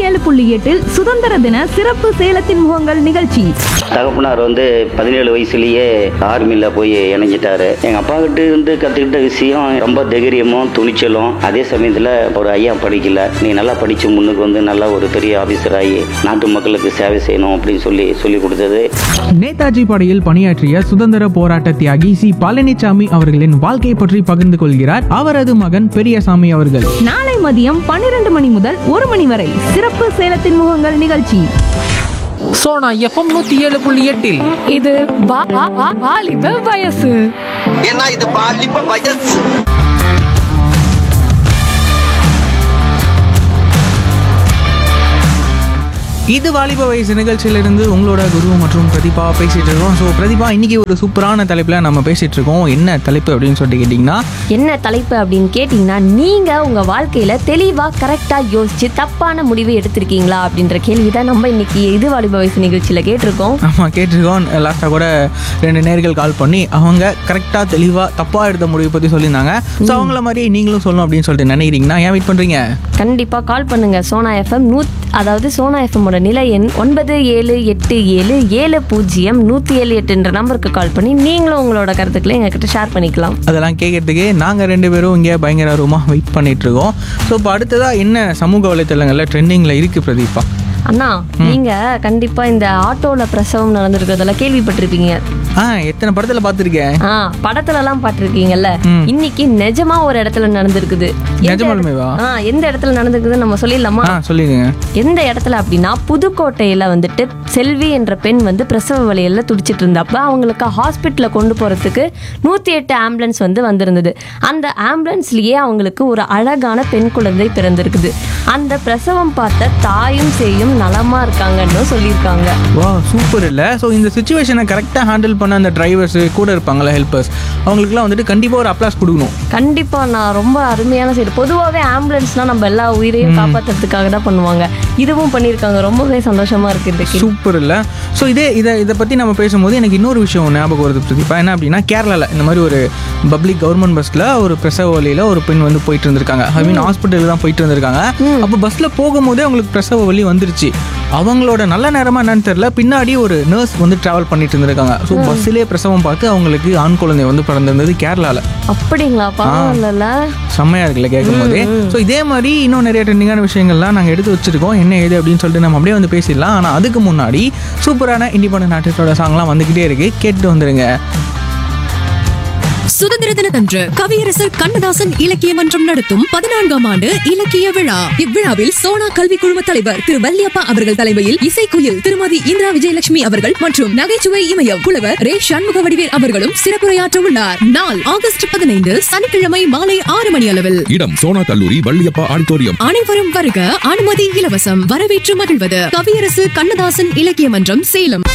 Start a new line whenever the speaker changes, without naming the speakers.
107.8 சுதந்திர தின சிறப்பு சேலத்தின் முகங்கள் நிகழ்ச்சி.
தகப்பனார் 17 வயசுலயே ஆர்மியில போய் இணைஞ்சிட்டாரு. எங்க அப்பா கிட்ட இருந்து கத்துக்கிட்ட விஷயம் ரொம்ப தைரியமும் துணிச்சலும். அதே சமயத்துல ஒரு ஐயா படிக்கல, நீ நல்லா படிச்சு முன்னுக்கு நல்லா ஒரு பெரிய ஆபீசர் ஆகி நாட்டு மக்களுக்கு சேவை செய்யணும் அப்படின்னு சொல்லி கொடுத்தது.
நேதாஜி படையில் பணியாற்றிய சுதந்திர போராட்ட தியாகி சி பழனிசாமி அவர்களின் வாழ்க்கை பற்றி பகிர்ந்து கொள்கிறார் அவரது மகன் பெரியசாமி அவர்கள்.
நாளை மதியம் 12 மணி முதல் 1 மணி வரை சிறப்பு சேலத்தின் முகங்கள் நிகழ்ச்சி.
சோனா FM 107.8
இது வாலிப வயசு.
ஏன்னா இது வாலிப வயசு.
இது வாலிப வயசு நிகழ்ச்சியிலிருந்து உங்களோட குரு மற்றும் பிரதீபா பேசிட்டு இருக்கோம். ஸோ பிரதீபா, இன்னைக்கு ஒரு சூப்பரான தலைப்புல நம்ம பேசிட்டு இருக்கோம். என்ன தலைப்பு அப்படின்னு சொல்லிட்டு கேட்டிங்கன்னா,
என்ன தலைப்பு அப்படின்னு கேட்டிங்கன்னா, நீங்கள் உங்கள் வாழ்க்கையில் தெளிவாக கரெக்டாக யோசிச்சு தப்பான முடிவு எடுத்திருக்கீங்களா அப்படின்ற கேள்வி தான் நம்ம இன்னைக்கு இது வாலிப வயசு நிகழ்ச்சியில் கேட்டிருக்கோம்.
ஆமாம், கேட்டிருக்கோம். லாஸ்ட்டாக கூட 2 நேர்கள் கால் பண்ணி அவங்க கரெக்டாக தெளிவாக தப்பாக எடுத்த முடிவை பற்றி சொல்லியிருந்தாங்க. ஸோ அவங்கள மாதிரி நீங்களும் சொல்லணும் அப்படின்னு சொல்லிட்டு நினைக்கிறீங்கன்னா ஏன் வெயிட் பண்ணுறீங்க?
கண்டிப்பாக கால் பண்ணுங்கள். சோனா எஃப்எம் சோனா எஃப்எம்மோட நிலை எண் 9787070178 நம்பருக்கு கால் பண்ணி நீங்களும் உங்களோட கருத்துக்களை எங்ககிட்ட ஷேர் பண்ணிக்கலாம்.
அதெல்லாம் கேட்கறதுக்கு நாங்கள் 2 பேரும் இங்கே பயங்கர ரூமாக வெயிட் பண்ணிட்டு இருக்கோம். ஸோ இப்போ அடுத்ததாக என்ன சமூக வலைத்தளங்களில் ட்ரெண்டிங்கில் இருக்குது பிரதீபா?
அண்ணா, நீங்கள் கண்டிப்பாக இந்த ஆட்டோவில் பிரசவம் நடந்திருக்கிறதெல்லாம் கேள்விப்பட்டிருப்பீங்க.
எத்தனை படத்தில் பார்த்துருக்கேன்.
படத்துலலாம் பார்த்துருக்கீங்கல்ல. இன்னைக்கு நிஜமா ஒரு இடத்துல நடந்திருக்குது.
நிஜமாலுமேவா?
எந்த இடத்துல நடந்திருக்குதுன்னு நம்ம சொல்லிடலாமா?
சொல்லிடுங்க.
எந்த இடத்துல அப்படின்னா, புதுக்கோட்டையில செல்வி என்ற பெண் பிரசவ வலியில துடிச்சிட்டு இருந்தப்ப அவங்களுக்கு ஹாஸ்பிட்டல கொண்டு போறதுக்கு 108 ஆம்புலன்ஸ் வந்திருந்தது. அந்த ஆம்புலன்ஸ்லயே அவங்களுக்கு ஒரு அழகான பெண் குழந்தை பிறந்திருக்குது. அந்த பிரசவம் பார்த்த தாயும் சேயும் நலமா இருக்காங்கன்னு சொல்லியிருக்காங்க.
வா, சூப்பர் இல்ல? ஸோ இந்த சிச்சுவேஷனை கரெக்டாக ஹேண்டில் பண்ண அந்த டிரைவர்ஸ் கூட இருப்பாங்களா, ஹெல்பர்ஸ், அவங்களுக்குலாம் கண்டிப்பாக ஒரு அப்ளாஸ் கொடுக்கணும்.
கண்டிப்பா, நான் ரொம்ப அருமையான சைடு. பொதுவாகவே ஆம்புலன்ஸ்னா நம்ம எல்லா உயிரையும் காப்பாற்றுறதுக்காக தான் பண்ணுவாங்க. இதுவும் பண்ணியிருக்காங்க. ரொம்பவே சந்தோஷமா இருக்கு.
சூப்பர் இல்லை? ஸோ இதை பற்றி நம்ம பேசும்போது எனக்கு இன்னொரு விஷயம் ஞாபகம் வருது பிரதீபா. என்ன அப்படின்னா, கேரளாவில் இந்த மாதிரி ஒரு பப்ளிக் கவர்மெண்ட் பஸ்ஸில் ஒரு பிரசவ வலியில் ஒரு பெண் போயிட்டு இருந்திருக்காங்க. ஐ மீன் ஹாஸ்பிட்டலுக்கு தான் போயிட்டு இருந்திருக்காங்க. அப்போ பஸ்ஸில் போகும்போதே அவங்களுக்கு பிரசவ வலி வந்துருச்சு. அவங்களோட நல்ல நேரமா என்னன்னு தெரியல, பின்னாடி ஒரு நர்ஸ் டிராவல் பண்ணிட்டு இருந்திருக்காங்க. ஸோ பஸ்ஸிலே பிரசவம் பார்த்து அவங்களுக்கு ஆண் குழந்தை பிறந்திருந்தது கேரளாவில்.
அப்படிங்களா? பரவாயில்ல,
செம்மையா இருக்குல்ல கேட்கும் போதே. ஸோ இதே மாதிரி இன்னும் நிறைய ட்ரெண்டிங்கான விஷயங்கள்லாம் நாங்கள் எடுத்து வச்சிருக்கோம். என்ன ஏது அப்படின்னு சொல்லிட்டு நம்ம அப்படியே பேசிடலாம். ஆனால் அதுக்கு முன்னாடி சூப்பரான இண்டிபெண்டன்ட் ஆர்டிஸ்டோட சாங்லாம் வந்துகிட்டே இருக்கு, கேட்டு வந்துருங்க.
சுதந்திர தினத்தன்று கவியரசர் கண்ணதாசன் இலக்கிய மன்றம் நடத்தும் 14ஆம் ஆண்டு இலக்கிய விழா. இவ்விழாவில் சோனா கல்வி குழும தலைவர் திரு வல்லியப்பா அவர்கள் தலைமையில் இசைக்குயில் திருமதி இந்திரா விஜயலட்சுமி அவர்கள் மற்றும் நகைச்சுவை இமயம் புலவர் ரே சண்முக வடிவேல் அவர்களும் சிறப்புரையாற்ற உள்ளார். நாள் ஆகஸ்ட் 15 சனிக்கிழமை மாலை 6 மணி அளவில்.
இடம் சோனா கல்லூரி வள்ளியப்பா ஆடிட்டோரியம்.
அனைவரும் வருக. அனுமதி இலவசம். வரவேற்று மகிழ்வது கவியரசு கண்ணதாசன் இலக்கிய மன்றம், சேலம்.